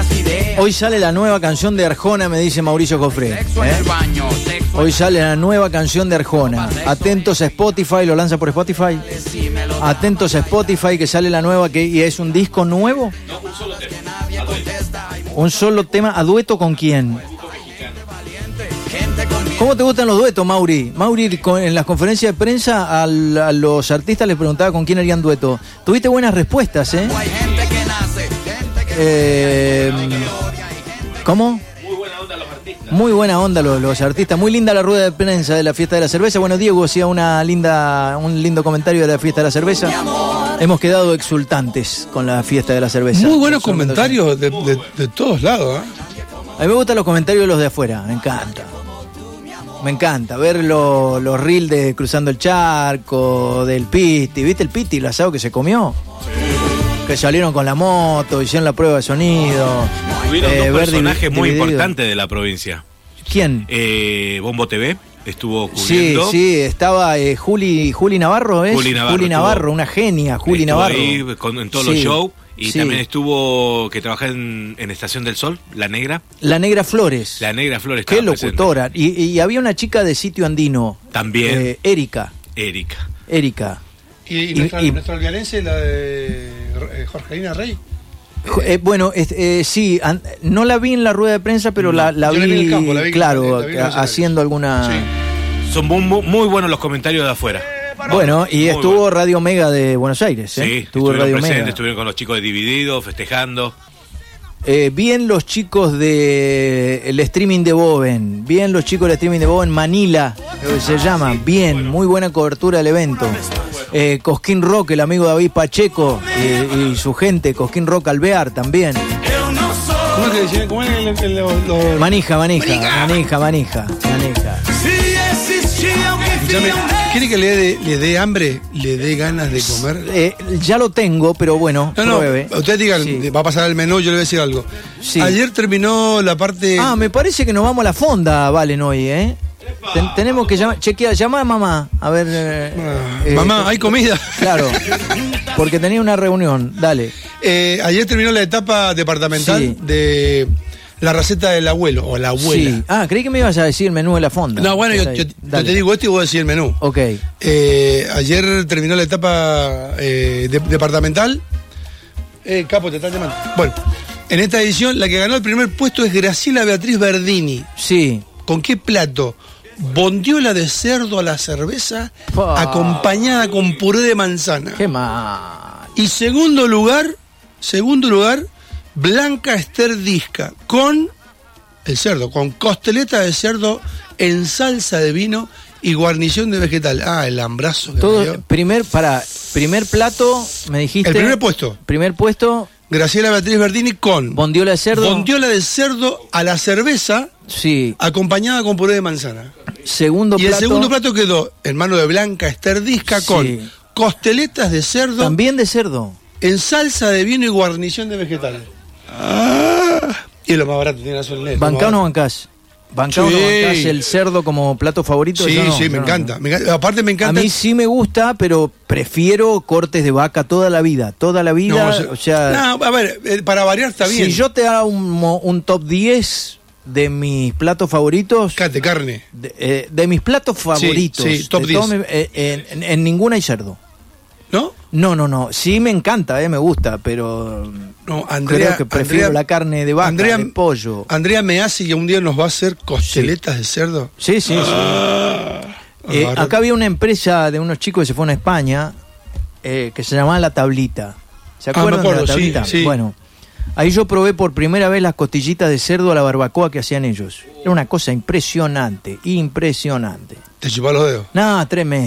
Hoy sale la nueva canción de Arjona, me dice Mauricio Cofré. Hoy sale la nueva canción de Arjona. Atentos a Spotify, lo lanza por Spotify. Atentos a Spotify, que sale la nueva, y es un disco nuevo. No, un solo tema. A dueto. Un solo tema, ¿a dueto con quién? ¿Cómo te gustan los duetos, Mauri? Mauri, en las conferencias de prensa a los artistas les preguntaba con quién harían dueto. Tuviste buenas respuestas, ¿eh? ¿Cómo? Muy buena onda los artistas. Muy buena onda los artistas. Muy linda la rueda de prensa de la fiesta de la cerveza. Bueno, Diego hacía un lindo comentario de la fiesta de la cerveza. Hemos quedado exultantes con la fiesta de la cerveza. Muy buenos comentarios de todos lados, ¿eh? A mí me gustan los comentarios de los de afuera, me encanta. Me encanta ver los reels de Cruzando el Charco, del Piti. ¿Viste el Piti, el asado que se comió? Sí. Que salieron con la moto, hicieron la prueba de sonido. Hubieron dos personajes muy importantes de la provincia. ¿Quién? Bombo TV estuvo cubriendo. Sí, estaba Juli Navarro, ¿es? Juli Navarro, una genia, Juli Navarro. Ahí en todos los shows. Y también estuvo, que trabajaba en Estación del Sol, La Negra. La Negra Flores. La Negra Flores. Qué locutora. Y había una chica de Sitio Andino. También. Erika. ¿Y nuestra algarense, la de Jorgelina Rey? Bueno, sí, no la vi en la rueda de prensa, pero la vi en el campo, claro, haciendo alguna... Sí. Son muy buenos los comentarios de afuera. Bueno, y estuvo Radio Mega de Buenos Aires, ¿eh? Sí, estuvo Radio Mega. Estuvieron con los chicos de Dividido, festejando. Bien los chicos del streaming de Boven, Manila, se llama, bien, muy buena cobertura del evento. Cosquín Rock, el amigo David Pacheco y su gente, Cosquín Rock Alvear también. ¿Cómo es que decían? ¿Cómo es los... Manija. ¿Quiere que le dé hambre? ¿Le dé ganas de comer? Ya lo tengo, pero bueno, pruebe. Ustedes digan, sí. Va a pasar al menú, yo le voy a decir algo. Sí. Ayer terminó la parte... me parece que nos vamos a la fonda, Valen, hoy, ¿eh? Tenemos que llamar a mamá, a ver... mamá, ¿hay comida? Claro, porque tenía una reunión, dale. Ayer terminó la etapa departamental de... La receta del abuelo o la abuela. Sí. Creí que me ibas a decir el menú de la fonda. No, bueno, yo te digo esto y vos decís el menú. Ok. Ayer terminó la etapa departamental. Capo, te están llamando. Bueno, en esta edición la que ganó el primer puesto es Graciela Beatriz Verdini. Sí. ¿Con qué plato? Bondiola de cerdo a la cerveza acompañada con puré de manzana. Qué mal. Y segundo lugar, Blanca Esther Disca, con el cerdo, con costeleta de cerdo en salsa de vino y guarnición de vegetal. El hambrazo que todo me dio. Primer plato, me dijiste. El primer puesto. Primer puesto. Graciela Beatriz Verdini con bondiola de cerdo. Bondiola de cerdo a la cerveza. Sí. Acompañada con puré de manzana. Segundo plato. Y el segundo plato quedó en mano de Blanca Esther Disca con costeletas de cerdo. También de cerdo. En salsa de vino y guarnición de vegetal. Y lo más barato tiene razón el ¿Bancás o no bancás? ¿Bancás o no bancás el cerdo como plato favorito? Sí, me encanta. Aparte me encanta. A mí sí me gusta, pero prefiero cortes de vaca toda la vida. O sea, a ver, para variar está bien. Si yo te hago un top 10 de mis platos favoritos... Carne. De mis platos favoritos. Sí, top 10. En ninguna hay cerdo. ¿No? No. Sí me encanta, me gusta, pero creo que prefiero la carne de vaca, de pollo. Andrea me hace que un día nos va a hacer costeletas de cerdo. Sí. Acá había una empresa de unos chicos que se fueron a España que se llamaba La Tablita. ¿Se acuerdan de La Tablita? Sí. Bueno, ahí yo probé por primera vez las costillitas de cerdo a la barbacoa que hacían ellos. Era una cosa impresionante. ¿Te chupás los dedos? No, tremendo.